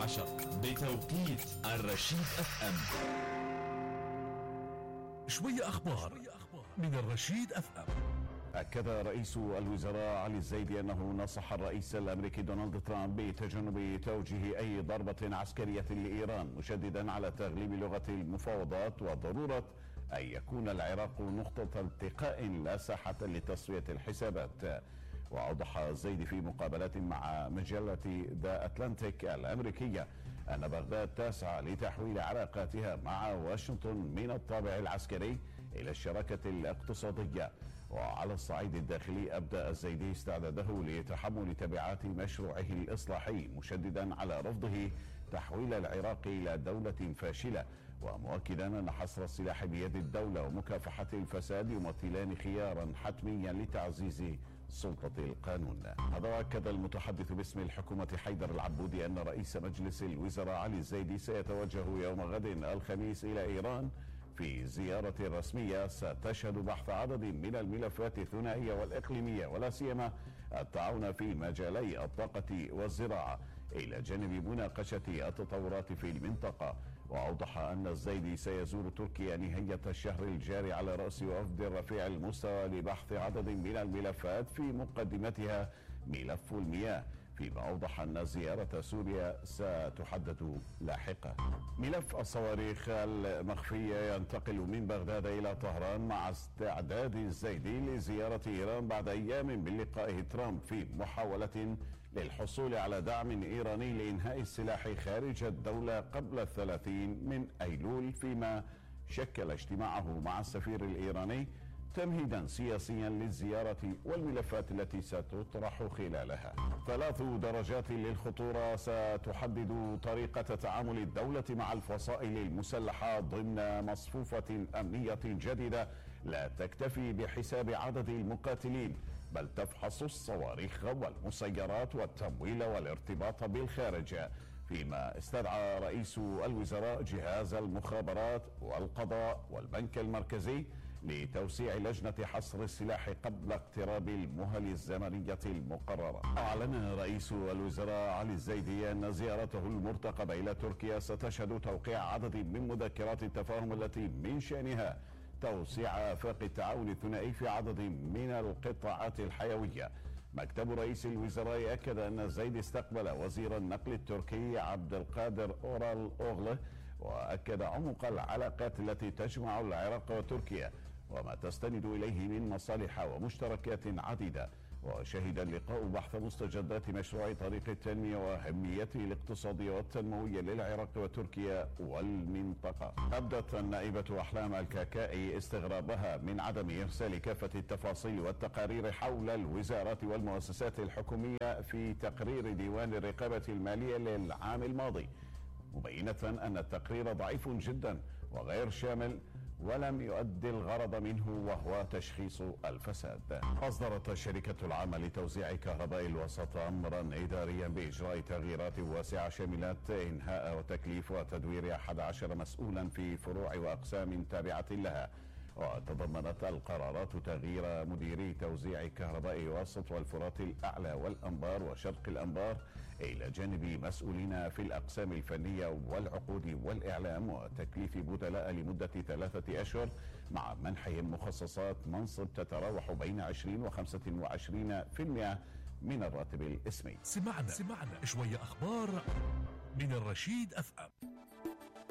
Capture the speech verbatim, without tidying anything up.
عشر بتوقيت الرشيد اف ام. شوية أخبار من الرشيد اف ام. أكد رئيس الوزراء علي الزيدي أنه نصح الرئيس الأمريكي دونالد ترامب بتجنب توجيه أي ضربة عسكرية لإيران، مشددا على تغليب لغة المفاوضات وضرورة أن يكون العراق نقطة التقاء لا ساحة لتصفية الحسابات. وأوضح الزيدي في مقابلة مع مجلة ذا أتلانتيك الأمريكية أن بغداد تسعى لتحويل علاقاتها مع واشنطن من الطابع العسكري إلى الشراكة الاقتصادية. وعلى الصعيد الداخلي أبدأ الزيدي استعداده لتحمل تبعات مشروعه الإصلاحي، مشددا على رفضه تحويل العراق إلى دولة فاشلة، ومؤكدا أن حصر السلاح بيد الدولة ومكافحة الفساد يمثلان خيارا حتميا لتعزيز سلطة القانون. هذا أكد المتحدث باسم الحكومة حيدر العبودي أن رئيس مجلس الوزراء علي الزيدي سيتوجه يوم غد الخميس إلى إيران في زيارة رسمية ستشهد بحث عدد من الملفات الثنائية والإقليمية، ولا سيما التعاون في مجالي الطاقة والزراعة، إلى جانب مناقشة التطورات في المنطقة. وأوضح أن الزيدي سيزور تركيا نهاية الشهر الجاري على رأس وفد رفيع المستوى لبحث عدد من الملفات، في مقدمتها ملف المياه، فيما أوضح أن زيارة سوريا ستحدد لاحقا. ملف الصواريخ المخفية ينتقل من بغداد إلى طهران مع استعداد الزيدي لزيارة إيران بعد أيام من لقائه ترامب، في محاولة للحصول على دعم إيراني لإنهاء السلاح خارج الدولة قبل الثلاثين من أيلول، فيما شكل اجتماعه مع السفير الإيراني تمهيدا سياسيا للزيارة والملفات التي ستطرح خلالها. ثلاث درجات للخطورة ستحدد طريقة تعامل الدولة مع الفصائل المسلحة ضمن مصفوفة أمنية جديدة لا تكتفي بحساب عدد المقاتلين، بل تفحص الصواريخ والمسيرات والتمويل والارتباط بالخارج. فيما استدعى رئيس الوزراء جهاز المخابرات والقضاء والبنك المركزي لتوسيع لجنة حصر السلاح قبل اقتراب المهل الزمنية المقررة. أعلن رئيس الوزراء علي الزيدي أن زيارته المرتقبة إلى تركيا ستشهد توقيع عدد من مذكرات التفاهم التي من شأنها توسيع آفاق التعاون الثنائي في عدد من القطاعات الحيوية. مكتب رئيس الوزراء أكد أن الزيدي استقبل وزير النقل التركي عبد القادر أورال أوغله، وأكد عمق العلاقات التي تجمع العراق وتركيا وما تستند إليه من مصالح ومشتركات عديدة. وشهد اللقاء بحث مستجدات مشروع طريق التنمية وأهميته الاقتصادية والتنموية للعراق وتركيا والمنطقة. أبدت النائبة أحلام الكاكائي استغرابها من عدم إرسال كافة التفاصيل والتقارير حول الوزارات والمؤسسات الحكومية في تقرير ديوان الرقابة المالية للعام الماضي، مبينة أن التقرير ضعيف جدا وغير شامل ولم يؤدي الغرض منه، وهو تشخيص الفساد. أصدرت الشركة العامة لتوزيع كهرباء الوسط أمرا إداريا بإجراء تغييرات واسعة شملت إنهاء وتكليف وتدوير أحد عشر مسؤولا في فروع وأقسام تابعة لها، وتضمنت القرارات تغيير مديري توزيع كهرباء وسط والفرات الأعلى والأنبار وشرق الأنبار، إلى جانب مسؤولين في الأقسام الفنية والعقود والإعلام، وتكليف بدلاء لمدة ثلاثة أشهر مع منحهم مخصصات منصب تتراوح بين عشرين وخمسة وعشرين بالمئة من الراتب الإسمي. سمعنا سمعنا شوية أخبار من الرشيد اف ام.